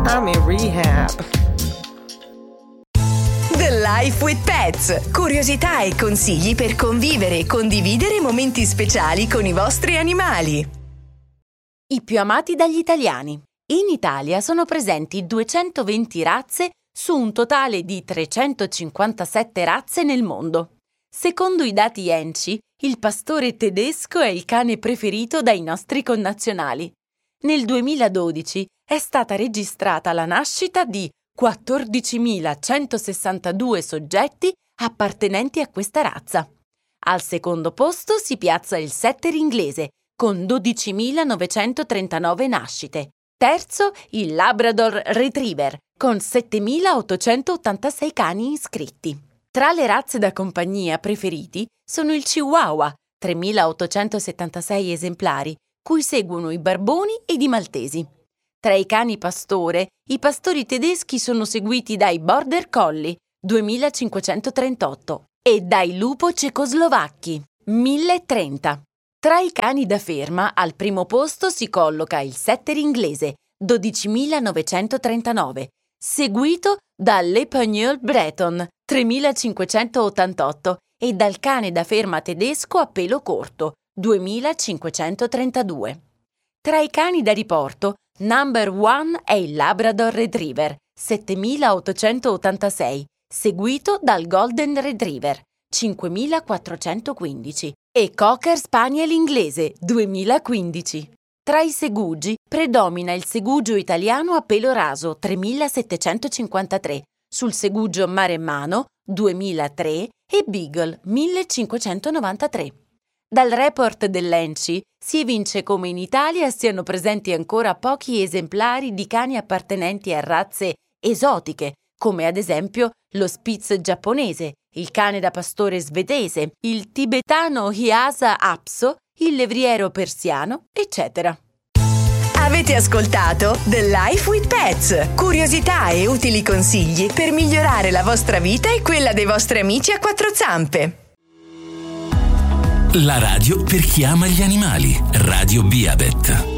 I'm in rehab. The Life with Pets. Curiosità e consigli per convivere e condividere momenti speciali con i vostri animali. I più amati dagli italiani. In Italia sono presenti 220 razze su un totale di 357 razze nel mondo. Secondo i dati ENCI, il pastore tedesco è il cane preferito dai nostri connazionali. Nel 2012 è stata registrata la nascita di 14.162 soggetti appartenenti a questa razza. Al secondo posto si piazza il setter inglese con 12.939 nascite. Terzo il Labrador Retriever con 7.886 cani iscritti. Tra le razze da compagnia preferiti sono il Chihuahua, 3.876 esemplari, cui seguono i Barboni ed i Maltesi. Tra i cani pastore, i pastori tedeschi sono seguiti dai Border Collie, 2.538, e dai Lupo cecoslovacchi, 1.030. Tra i cani da ferma, al primo posto si colloca il setter inglese, 12.939, seguito dall'Épagnol Breton, 3.588, e dal cane da ferma tedesco a pelo corto, 2.532. Tra i cani da riporto, number one è il Labrador Retriever, 7.886, seguito dal Golden Retriever, 5.415, e Cocker Spaniel inglese, 2015. Tra i segugi predomina il segugio italiano a pelo raso, 3.753, sul segugio maremmano, 2003, e Beagle, 1.593. Dal report dell'ENCI si evince come in Italia siano presenti ancora pochi esemplari di cani appartenenti a razze esotiche, come ad esempio lo Spitz giapponese, il cane da pastore svedese, il tibetano Lhasa Apso, il levriero persiano, eccetera. Avete ascoltato The Life with Pets. Curiosità e utili consigli per migliorare la vostra vita e quella dei vostri amici a quattro zampe. La radio per chi ama gli animali. Radio Biabet.